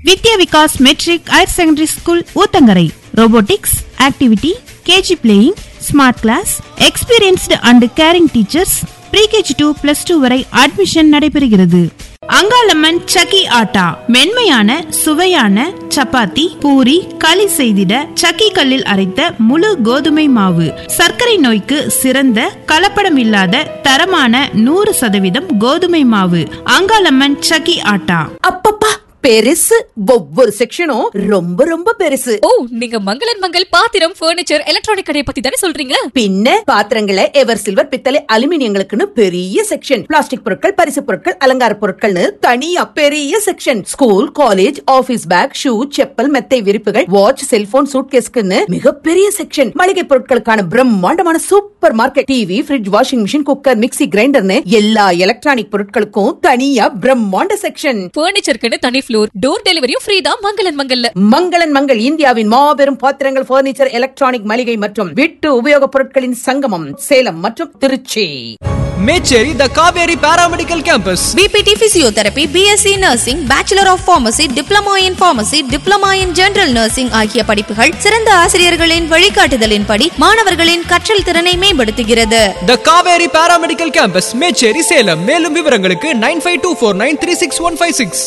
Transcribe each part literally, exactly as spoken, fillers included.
Vidya Vikas matric higher secondary school Uthangarai. Robotics, activity, KG playing, smart class, experienced and carrying teachers. Pre-KG two plus two வரை admission நடைபெறுகிறது. அங்காளம்மன் சக்கி ஆட்டா மென்மையான சுவையான சப்பாத்தி, பூரி, களி செய்திட சக்கி கல்லில் அரைத்த முழு கோதுமை மாவு. சர்க்கரை நோய்க்கு சிறந்த கலப்படம் இல்லாத தரமான நூறு சதவீதம் கோதுமை மாவு. அங்காளம்மன் சக்கி ஆட்டா. அப்பப்பா பெருசு, ஒவ்வொரு செக்ஷனும் ரொம்ப ரொம்ப பெருசு. ஓ, நீங்க மங்களன் மங்கள் பாத்திரம், பர்னிச்சர், எலக்ட்ரானிக் கடையை பத்தி தானே சொல்றீங்க? பின்ன பாத்திரங்களை எவர் சில்வர், பித்தளை, அலுமினியங்களுக்குன்னு பெரிய செக்ஷன். பிளாஸ்டிக் பொருட்கள், பரிசு பொருட்கள், அலங்கார பொருட்கள்னு தனியா பெரிய section. School, college, office back, shoe, chappal, மெத்தை விரிப்புகள், வாட்ச், செல்போன், சூட்கேஸ்க்குன்னு மிகப்பெரிய செக்ஷன். மளிகை பொருட்களுக்கான பிரம்மாண்டமான super market. TV, fridge, washing machine, cooker, mixie, கிரைண்டர்னு எல்லா எலக்ட்ரானிக் பொருட்களுக்கும் தனியா பிரம்மாண்ட செக்ஷன். பர்னிச்சருக்குன்னு தனி ஃப்ளோர், டோர் டெலிவரியும் ஃப்ரீ தான் மங்களன் மங்கல்ல. மங்களன் மங்கள் இந்தியாவின் மாபெரும் பாத்திரங்கள், பர்னிச்சர், எலக்ட்ரானிக், மளிகை மற்றும் வீட்டு உபயோகப் பொருட்களின் சங்கமம். சேலம் மற்றும் திருச்சி. மேச்சேரி த Kaveri paramedical campus. PPT physiotherapy, BSc nursing, bachelor of pharmacy, diploma in pharmacy, diploma in general nursing ஆகிய படிப்புகள் சிறந்த ஆசிரியர்களின் வழிகாட்டுதலின்படி மாணவர்களின் கற்றல் திறனை மேம்படுத்துகிறது. த காவேரி பாராமெடிக்கல் கேம்பஸ், மேச்சேரி, சேலம். மேலும் விவரங்களுக்கு nine five two four nine three six one five six.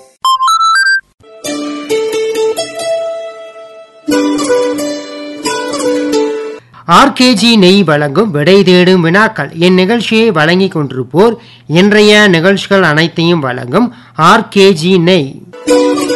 RKG நெய் வழங்கும் விடை தேடும் வினாக்கள். இந்நிகழ்ச்சியை வழங்கிக் கொண்டிருப்போர் இன்றைய நிகழ்ச்சிகள் அனைத்தையும் வழங்கும் ஆர்கேஜி நெய்.